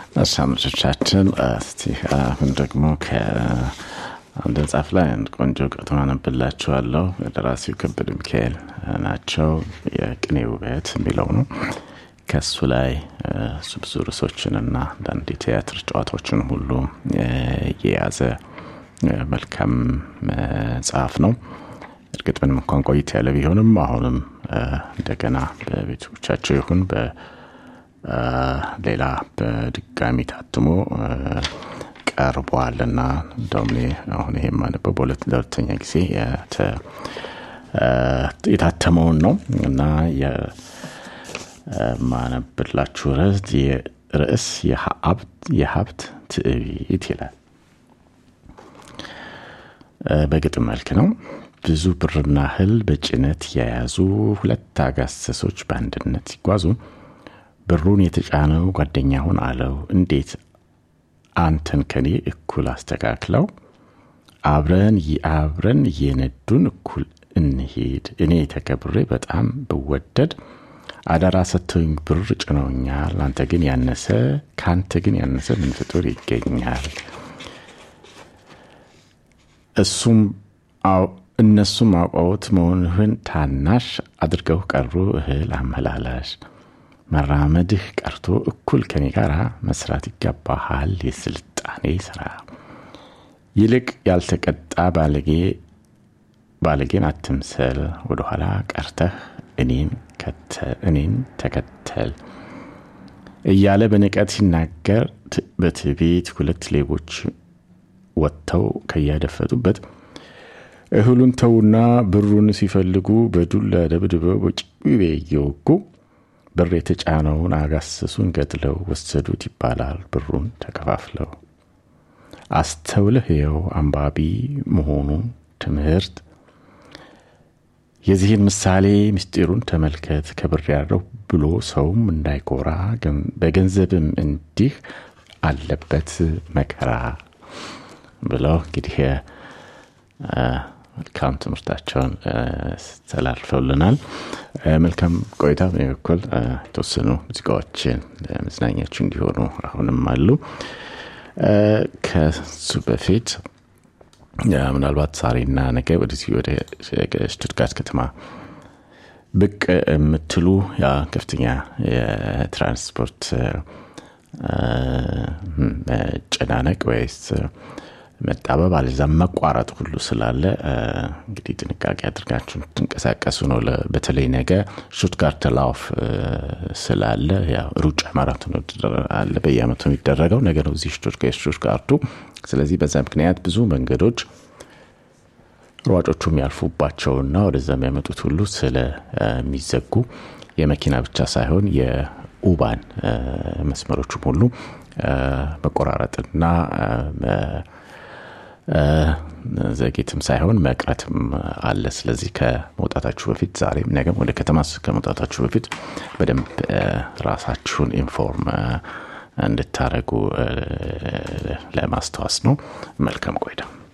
አሳምቻችን እስቲ አሁን ደግሞ ከአንድ ጻፍ ላይ አንድ ቆንጆ ገጠማ ነብላችኋለሁ። ደራሲው ከበደ ሚካኤል ናቸው። የቅኔ ውበት የሚለው ነው። ከሱ ላይ ብዙ ርዕሶችንና አንዳንድ የቲያትር ጨዋታዎችን ሁሉ የያዘ መልካም መጽሐፍ ነው። እርግጥ ምንም እንኳን ቆይት ያለ ቢሆንም አሁንም እንደገና በቤቶቻቸው ይሁን በሌላ በድጋሚ ታትሞ ቀርቧልና እንደውም አሁን ይሄ ማለት በሁለተኛ ጊዜ የታተመው ነው እና የማነብላችሁ ርዕስ የሀብት ትዕቢት ይላል። በግጥም መልክ ነው። ብዙ ብርና እህል በጭነት የያዙ ሁለት አጋሰሶች በአንድነት ሲጓዙ ብሩን የተጫነው ጓደኛውን አለው፣ እንዴት አንተን ከኔ እኩል አስተካክለው አብረን እየነዱን እኩል እንሄድ። እኔ ተከብሬ በጣም ብወደድ አደራ ሰጥተውኝ ብር ጭነውኛል። ካንተ ግን ያነሰ ምን ፍጡር ይገኛል? እነሱም አውቀውት መሆንህን ታናሽ አድርገው ቀሩ እህል አመላላሽ። መራመድህ ቀርቶ እኩል ከኔ ጋር መስራት ይገባሃል የስልጣኔ ስራ። ይልቅ ያልተቀጣ ባለጌን አትምሰል፣ ወደ ኋላ ቀርተህ እኔን ተከተል እያለ በንቀት ሲናገር በትዕቢት ሁለት ሌቦች ወጥተው ከያደፈጡበት እህሉን ተውና ብሩን ሲፈልጉ በዱላ ደብድበው በጭቤ እየወጉ ብር የተጫነውን አጋሰሱን ገድለው ወሰዱት ይባላል ብሩን ተከፋፍለው። አስተውለህ ይኸው አንባቢ መሆኑን ትምህርት የዚህን ምሳሌ ምስጢሩን ተመልከት። ከብር ያለው ብሎ ሰውም እንዳይኮራ በገንዘብም እንዲህ አለበት መከራ ብለው እንግዲህ መልካም ትምህርታቸውን ተላልፈውልናል። መልካም ቆይታ በኩል ተወሰኑ ሙዚቃዎችን ለመዝናኛችሁ እንዲሆኑ አሁንም አሉ። ከሱ በፊት ምናልባት ዛሬና ነገ ወደዚህ ወደ ሽቱትጋርት ከተማ ብቅ የምትሉ ከፍተኛ የትራንስፖርት መጨናነቅ ወይስ መጣበብ አለዛም መቋረጥ ሁሉ ስላለ እንግዲህ ጥንቃቄ አድርጋችሁ ትንቀሳቀሱ ነው። በተለይ ነገ ሽቱትጋርት ላውፍ ስላለ ያው ሩጫ ማራቶን አለ በየዓመቱ የሚደረገው ነገ ነው እዚህ ሽቱትጋርቱ። ስለዚህ በዛ ምክንያት ብዙ መንገዶች ሯጮቹ የሚያልፉባቸውና ወደዛ የሚያመጡት ሁሉ ስለሚዘጉ የመኪና ብቻ ሳይሆን የኡባን መስመሮችም ሁሉ መቆራረጥና ዘግይትም ሳይሆን መቅረትም አለ። ስለዚህ ከመውጣታችሁ በፊት ዛሬም ነገም ወደ ከተማ ከመውጣታችሁ በፊት በደንብ ራሳችሁን ኢንፎርም እንድታረጉ ለማስተዋወስ ነው። መልካም ቆይታ።